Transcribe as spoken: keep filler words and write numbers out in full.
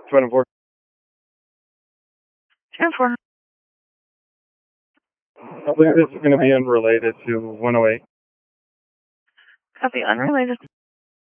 twenty-four. ten four. I believe this is going to be unrelated to one oh eight. Copy, unrelated.